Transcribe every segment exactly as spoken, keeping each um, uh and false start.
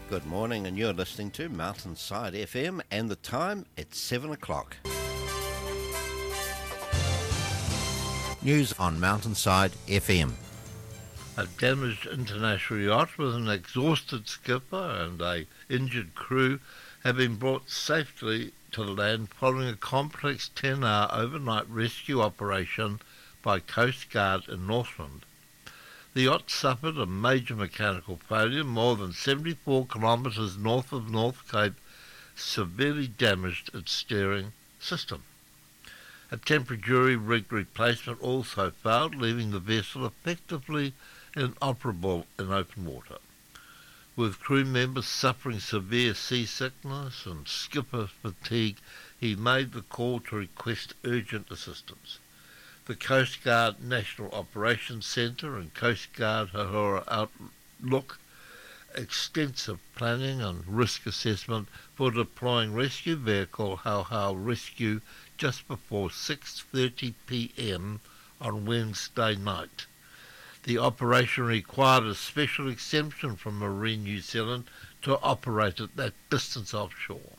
Good morning, and you're listening to Mountainside F M, and the time, it's seven o'clock. News on Mountainside F M. A damaged international yacht with an exhausted skipper and a injured crew have been brought safely to land following a complex ten-hour overnight rescue operation by Coast Guard in Northland. The yacht suffered a major mechanical failure more than seventy-four kilometres north of North Cape, severely damaged its steering system. A temporary rig replacement also failed, leaving the vessel effectively inoperable in open water. With crew members suffering severe seasickness and skipper fatigue, he made the call to request urgent assistance. The Coast Guard National Operations Centre and Coast Guard Hahora Outlook extensive planning and risk assessment for deploying rescue vehicle Hauhau Rescue just before six thirty p m on Wednesday night. The operation required a special exemption from Marine New Zealand to operate at that distance offshore.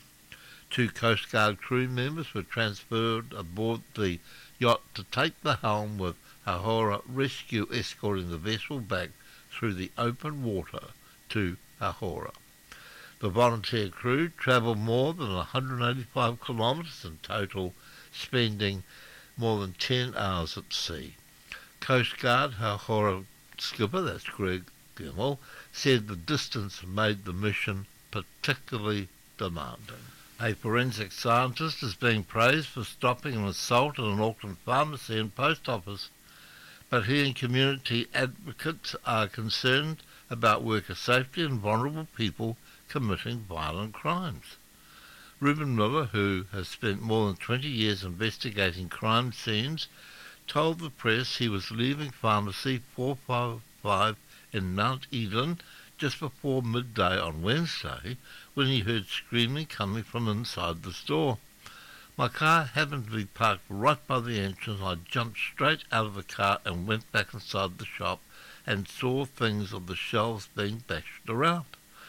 Two Coast Guard crew members were transferred aboard the yacht to take the helm, with Hahora Rescue escorting the vessel back through the open water to Hahora. The volunteer crew travelled more than one hundred eighty-five kilometres in total, spending more than ten hours at sea. Coast Guard Hahora skipper, that's Greg Gemmell, said the distance made the mission particularly demanding. A forensic scientist is being praised for stopping an assault at an Auckland pharmacy and post office, but he and community advocates are concerned about worker safety and vulnerable people committing violent crimes. Reuben Miller, who has spent more than twenty years investigating crime scenes, told the press he was leaving pharmacy four fifty-five in Mount Eden just before midday on Wednesday when he heard screaming coming from inside the store. My car happened to be parked right by the entrance. I jumped straight out of the car and went back inside the shop and saw things of the shelves being bashed around.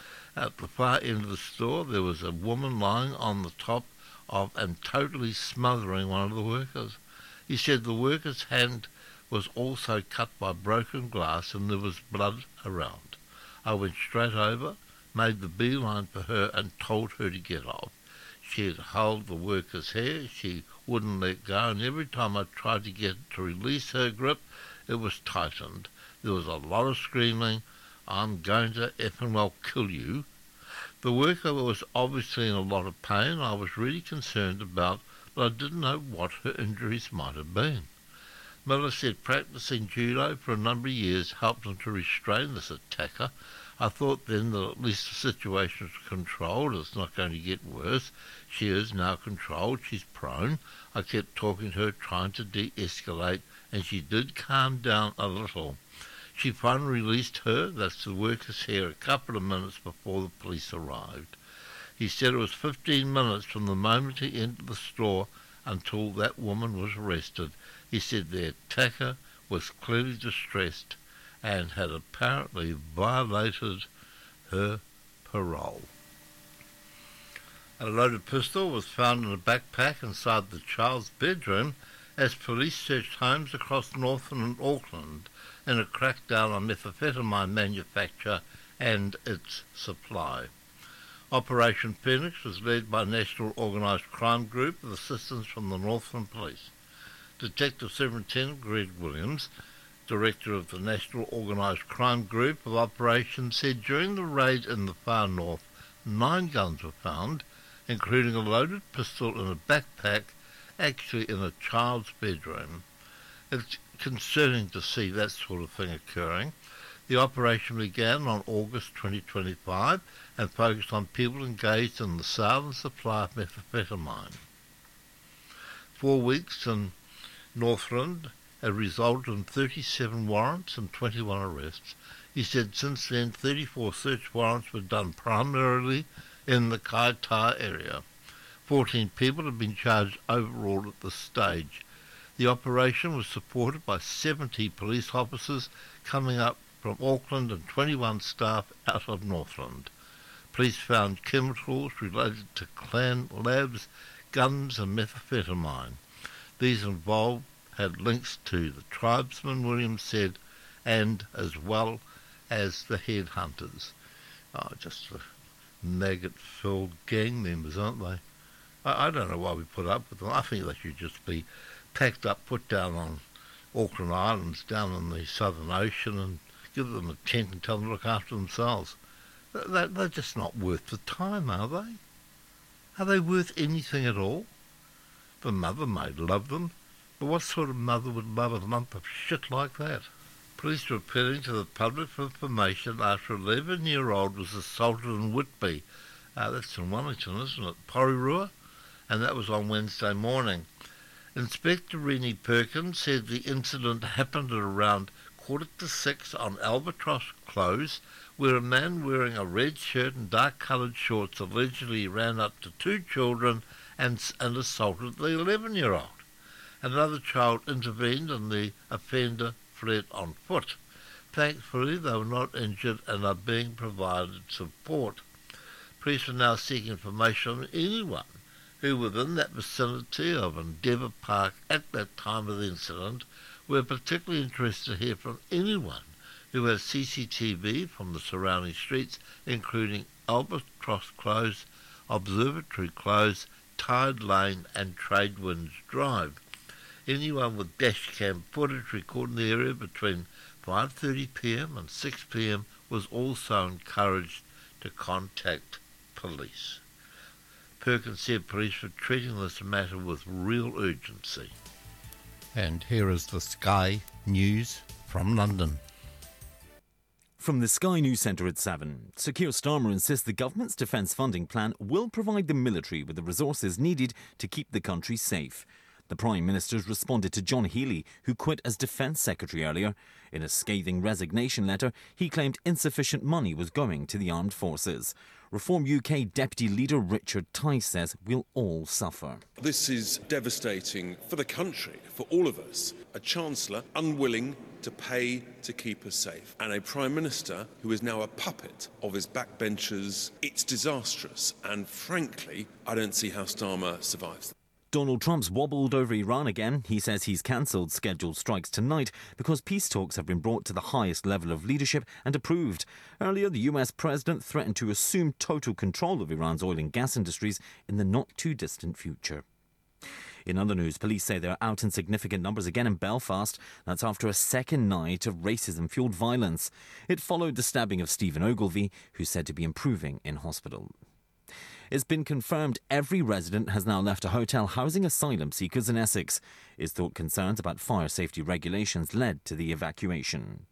At the far end of the store there was a woman lying on the top of and totally smothering one of the workers. He said the worker's hand was also cut by broken glass and there was blood around. I went straight over, made the beeline for her and told her to get off. She had held the worker's hair, she wouldn't let go, and every time I tried to get to release her grip, it was tightened. There was a lot of screaming, "I'm going to effing well kill you." The worker was obviously in a lot of pain. I was really concerned about, but I didn't know what her injuries might have been. Miller said practicing judo for a number of years helped him to restrain this attacker. I thought then that at least the situation was controlled. It's not going to get worse. She is now controlled. She's prone. I kept talking to her, trying to de-escalate, and she did calm down a little. She finally released her, that's the worker's hair, a couple of minutes before the police arrived. He said it was fifteen minutes from the moment he entered the store until that woman was arrested. He said the attacker was clearly distressed and had apparently violated her parole. A loaded pistol was found in a backpack inside the child's bedroom as police searched homes across Northland and Auckland in a crackdown on methamphetamine manufacture and its supply. Operation Phoenix was led by National Organised Crime Group with assistance from the Northland Police. Detective Superintendent Greg Williams, Director of the National Organised Crime Group of Operations, said during the raid in the far north, nine guns were found, including a loaded pistol in a backpack, actually in a child's bedroom. It's concerning to see that sort of thing occurring. The operation began on August twenty twenty-five and focused on people engaged in the sale and supply of methamphetamine. Four weeks in Northland had resulted in thirty-seven warrants and twenty-one arrests. He said since then thirty-four search warrants were done primarily in the Kaitaia area. fourteen people have been charged overall at this stage. The operation was supported by seventy police officers coming up from Auckland and twenty-one staff out of Northland. Police found chemicals related to Clan Labs, guns and methamphetamine. These involved had links to the tribesmen, Williams said, and as well as the headhunters. Oh, just the maggot-filled gang members, aren't they? I, I don't know why we put up with them. I think they should just be packed up, put down on Auckland Islands, down in the Southern Ocean, and give them a tent and tell them to look after themselves. They're, they're just not worth the time, are they? Are they worth anything at all? The mother may love them, but what sort of mother would love a lump of shit like that? Police were appealing to the public for information after an eleven-year-old was assaulted in Whitby. Uh, that's in Wellington, isn't it? Porirua? And that was on Wednesday morning. Inspector Rennie Perkins said the incident happened at around quarter to six on Albatross Close, where a man wearing a red shirt and dark-coloured shorts allegedly ran up to two children and, and assaulted the eleven-year-old. Another child intervened and the offender fled on foot. Thankfully, they were not injured and are being provided support. Police are now seeking information on anyone who within that vicinity of Endeavour Park at that time of the incident. We're particularly interested to hear from anyone who has C C T V from the surrounding streets, including Albatross Close, Observatory Close, Tide Lane and Tradewinds Drive. Anyone with dash cam footage recording the area between five thirty p m and six p m was also encouraged to contact police. Perkins said police were treating this matter with real urgency. And here is the Sky News from London. From the Sky News Centre at seven, Sir Keir Starmer insists the government's defence funding plan will provide the military with the resources needed to keep the country safe. The Prime Minister's responded to John Healey, who quit as Defence Secretary earlier. In a scathing resignation letter, he claimed insufficient money was going to the armed forces. Reform U K Deputy Leader Richard Tice says we'll all suffer. This is devastating for the country, for all of us. A Chancellor unwilling to pay to keep us safe, and a Prime Minister who is now a puppet of his backbenchers. It's disastrous, and frankly, I don't see how Starmer survives. Donald Trump's wobbled over Iran again. He says he's cancelled scheduled strikes tonight because peace talks have been brought to the highest level of leadership and approved. Earlier, the U S president threatened to assume total control of Iran's oil and gas industries in the not-too-distant future. In other news, police say they're out in significant numbers again in Belfast. That's after a second night of racism-fuelled violence. It followed the stabbing of Stephen Ogilvie, who's said to be improving in hospital. It's been confirmed every resident has now left a hotel housing asylum seekers in Essex. It's thought concerns about fire safety regulations led to the evacuation.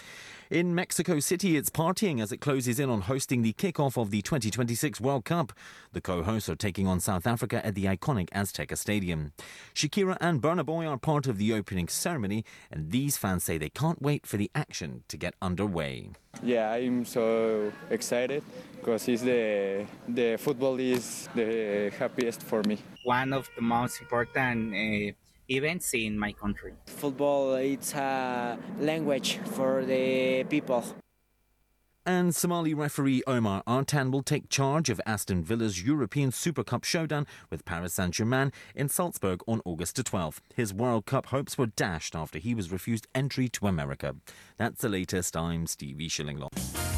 In Mexico City, it's partying as it closes in on hosting the kickoff of the twenty twenty-six World Cup. The co-hosts are taking on South Africa at the iconic Azteca Stadium. Shakira and Burna Boy are part of the opening ceremony, and these fans say they can't wait for the action to get underway. Yeah, I'm so excited because it's the the football is the happiest for me. One of the most important uh, events in my country. Football, it's a language for the people. And Somali referee Omar Artan will take charge of Aston Villa's European Super Cup showdown with Paris Saint-Germain in Salzburg on August the twelfth. His World Cup hopes were dashed after he was refused entry to America. That's the latest. I'm Stevie Shillinglaw.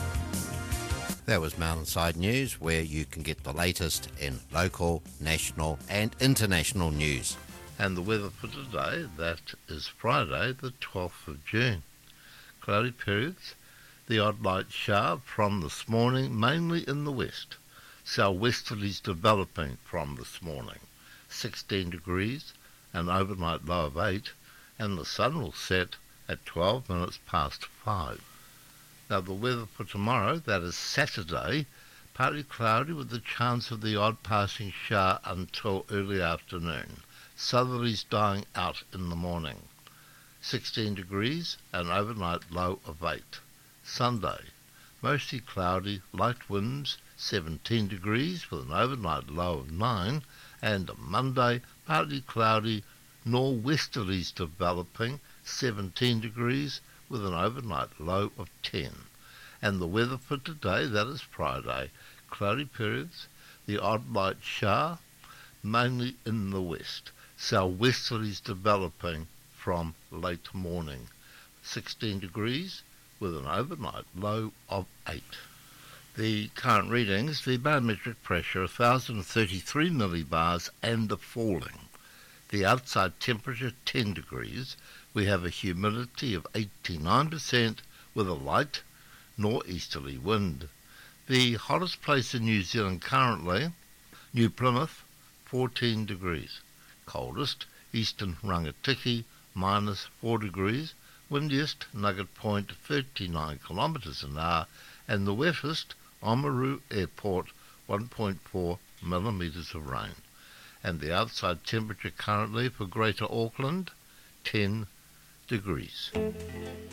That was Mountainside News, where you can get the latest in local, national and international news. And the weather for today, that is Friday, the twelfth of June. Cloudy periods, the odd light shower from this morning, mainly in the west. Southwesterlies developing from this morning. sixteen degrees, an overnight low of eight, and the sun will set at twelve minutes past five. Now the weather for tomorrow, that is Saturday, partly cloudy with the chance of the odd passing shower until early afternoon. Southerlies dying out in the morning. sixteen degrees, an overnight low of eight. Sunday, mostly cloudy, light winds, seventeen degrees with an overnight low of nine. And Monday, partly cloudy, nor'westerlies developing, seventeen degrees with an overnight low of ten. And the weather for today, that is Friday, cloudy periods, the odd light shower, mainly in the west. Southwesterlies developing from late morning. sixteen degrees with an overnight low of eight. The current readings, the barometric pressure one thousand thirty-three millibars and falling. The outside temperature ten degrees. We have a humidity of eighty-nine percent with a light northeasterly wind. The hottest place in New Zealand currently, New Plymouth, fourteen degrees. Coldest, Eastern Rangitikei, minus four degrees. Windiest, Nugget Point, thirty-nine kilometres an hour. And the wettest, Oamaru Airport, one point four millimetres of rain. And the outside temperature currently for Greater Auckland, ten degrees.